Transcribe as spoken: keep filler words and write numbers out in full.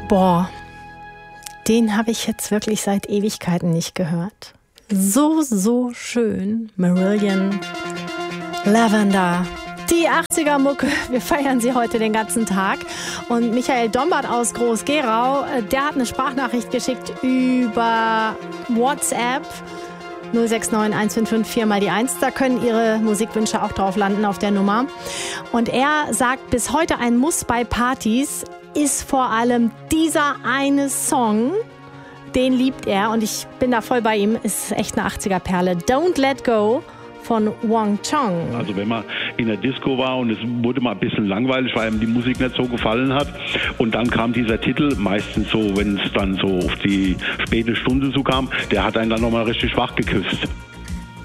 Boah, den habe ich jetzt wirklich seit Ewigkeiten nicht gehört. So, so schön. Marillion, Lavender. Die achtziger-Mucke, wir feiern sie heute den ganzen Tag. Und Michael Dombert aus Groß-Gerau, der hat eine Sprachnachricht geschickt über WhatsApp. null sechs neun eins fünf fünf vier mal die eins. Da können Ihre Musikwünsche auch drauf landen auf der Nummer. Und er sagt, bis heute ein Muss bei Partys ist vor allem dieser eine Song. Den liebt er und ich bin da voll bei ihm. Ist echt eine achtziger-Perle. Don't Let Go von Wang Chung. Also wenn man in der Disco war und es wurde mal ein bisschen langweilig, weil ihm die Musik nicht so gefallen hat und dann kam dieser Titel, meistens so, wenn es dann so auf die späte Stunde so kam, der hat einen dann nochmal richtig wach geküsst.